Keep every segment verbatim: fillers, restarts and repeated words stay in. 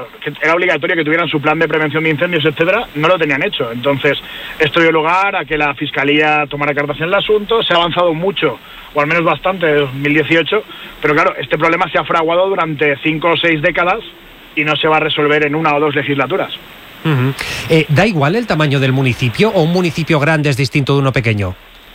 bueno, que era obligatorio que tuvieran su plan de prevención de incendios, etcétera, no lo tenían hecho. Entonces, esto dio lugar a que la Fiscalía tomara cartas en el asunto. Se ha avanzado mucho, o al menos bastante, desde dos mil dieciocho, pero claro, este problema se ha fraguado durante cinco o seis décadas y no se va a resolver en una o dos legislaturas. Uh-huh. Eh, ¿Da igual el tamaño del municipio o un municipio grande es distinto de uno pequeño?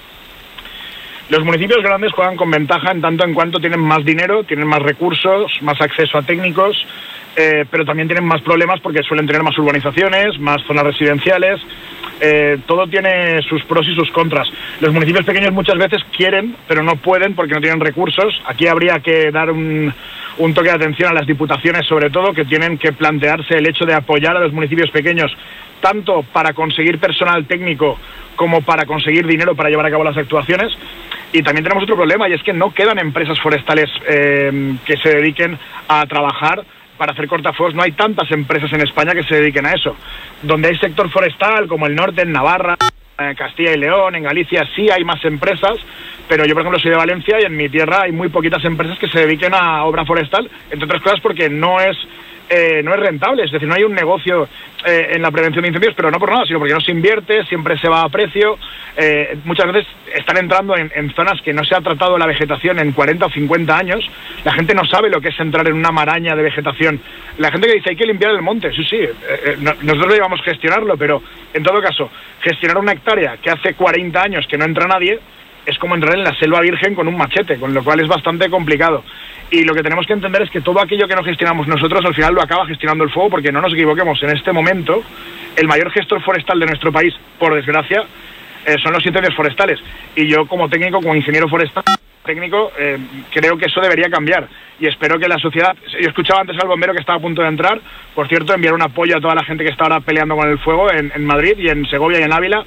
Los municipios grandes juegan con ventaja en tanto en cuanto tienen más dinero, tienen más recursos, más acceso a técnicos, eh, pero también tienen más problemas porque suelen tener más urbanizaciones, más zonas residenciales. Eh, todo tiene sus pros y sus contras. Los municipios pequeños muchas veces quieren, pero no pueden porque no tienen recursos. Aquí habría que dar un, un toque de atención a las diputaciones, sobre todo, que tienen que plantearse el hecho de apoyar a los municipios pequeños, tanto para conseguir personal técnico como para conseguir dinero para llevar a cabo las actuaciones. Y también tenemos otro problema, y es que no quedan empresas forestales eh, que se dediquen a trabajar para hacer cortafuegos. No hay tantas empresas en España que se dediquen a eso. Donde hay sector forestal, como el norte, en Navarra, en Castilla y León, en Galicia, sí hay más empresas, pero yo, por ejemplo, soy de Valencia y en mi tierra hay muy poquitas empresas que se dediquen a obra forestal, entre otras cosas porque no es eh, no es rentable, es decir, no hay un negocio eh, en la prevención de incendios, pero no por nada, sino porque no se invierte, siempre se va a precio. Eh, muchas veces están entrando en, en zonas que no se ha tratado la vegetación en cuarenta o cincuenta años. La gente no sabe lo que es entrar en una maraña de vegetación. La gente que dice hay que limpiar el monte, sí, sí, eh, eh, no, nosotros lo llevamos a gestionarlo, pero en todo caso, gestionar una hectárea que hace cuarenta años que no entra nadie es como entrar en la selva virgen con un machete, con lo cual es bastante complicado. Y lo que tenemos que entender es que todo aquello que no gestionamos nosotros al final lo acaba gestionando el fuego, porque no nos equivoquemos, en este momento el mayor gestor forestal de nuestro país, por desgracia, eh, son los incendios forestales. Y yo como técnico, como ingeniero forestal técnico, eh, creo que eso debería cambiar. Y espero que la sociedad... Yo escuchaba antes al bombero que estaba a punto de entrar, por cierto, enviar un apoyo a toda la gente que está ahora peleando con el fuego en, en Madrid y en Segovia y en Ávila.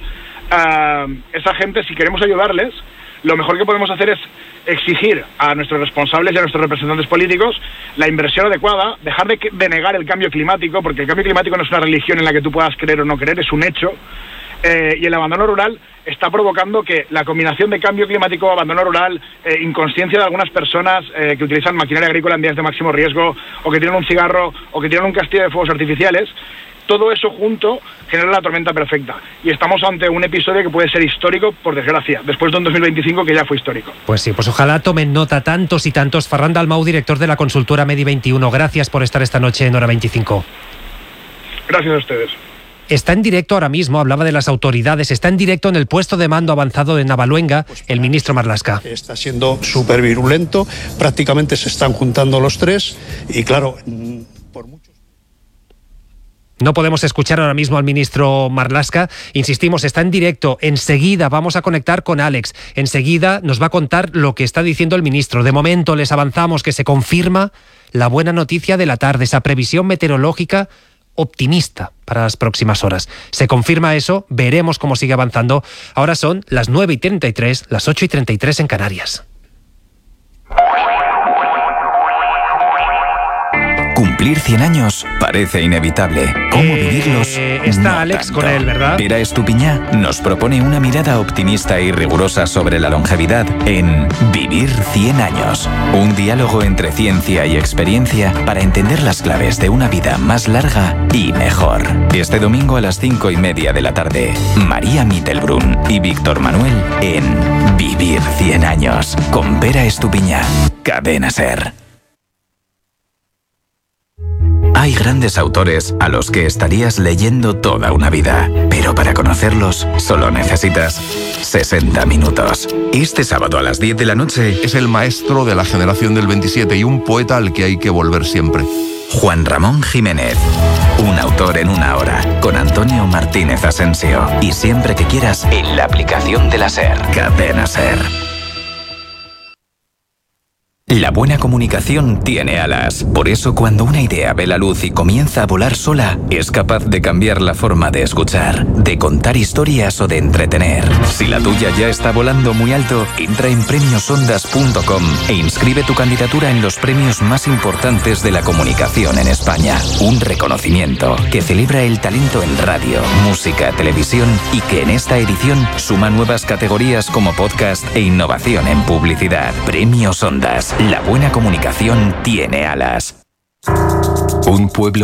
Uh, esa gente, si queremos ayudarles, lo mejor que podemos hacer es exigir a nuestros responsables y a nuestros representantes políticos la inversión adecuada, dejar de, de negar el cambio climático, porque el cambio climático no es una religión en la que tú puedas creer o no creer, es un hecho. Eh, y el abandono rural está provocando que la combinación de cambio climático, abandono rural, eh, inconsciencia de algunas personas eh, que utilizan maquinaria agrícola en días de máximo riesgo, o que tienen un cigarro, o que tienen un castillo de fuegos artificiales, todo eso junto genera la tormenta perfecta. Y estamos ante un episodio que puede ser histórico, por desgracia, después de un dos mil veinticinco que ya fue histórico. Pues sí, pues ojalá tomen nota tantos y tantos. Ferran Dalmau, director de la consultora Medi veintiuno, gracias por estar esta noche en Hora veinticinco. Gracias a ustedes. Está en directo ahora mismo, hablaba de las autoridades, está en directo en el puesto de mando avanzado de Navaluenga, el ministro Marlaska. Está siendo súper virulento, prácticamente se están juntando los tres y claro, por mucho... No podemos escuchar ahora mismo al ministro Marlaska. Insistimos, está en directo. Enseguida vamos a conectar con Alex. Enseguida nos va a contar lo que está diciendo el ministro. De momento les avanzamos que se confirma la buena noticia de la tarde, esa previsión meteorológica optimista para las próximas horas. Se confirma eso, veremos cómo sigue avanzando. Ahora son las nueve y treinta y tres, las ocho y treinta y tres en Canarias. Cumplir cien años parece inevitable. ¿Cómo eh, vivirlos? Está no Alex tanto. con él, ¿verdad? Pera Estupiñá nos propone una mirada optimista y rigurosa sobre la longevidad en Vivir cien años. Un diálogo entre ciencia y experiencia para entender las claves de una vida más larga y mejor. Este domingo a las cinco y media de la tarde, María Mittelbrun y Víctor Manuel en Vivir cien años con Pera Estupiñá. Cadena SER. Hay grandes autores a los que estarías leyendo toda una vida, pero para conocerlos solo necesitas sesenta minutos. Este sábado a las diez de la noche es el maestro de la generación del veintisiete y un poeta al que hay que volver siempre. Juan Ramón Jiménez, un autor en una hora, con Antonio Martínez Asensio. Y siempre que quieras, en la aplicación de la SER. Cadena SER. La buena comunicación tiene alas. Por eso, cuando una idea ve la luz y comienza a volar sola, es capaz de cambiar la forma de escuchar, de contar historias o de entretener. Si la tuya ya está volando muy alto, entra en premios ondas punto com e inscribe tu candidatura en los premios más importantes de la comunicación en España. Un reconocimiento que celebra el talento en radio, música, televisión y que en esta edición suma nuevas categorías como podcast e innovación en publicidad. Premios Ondas. La buena comunicación tiene alas. Un pueblo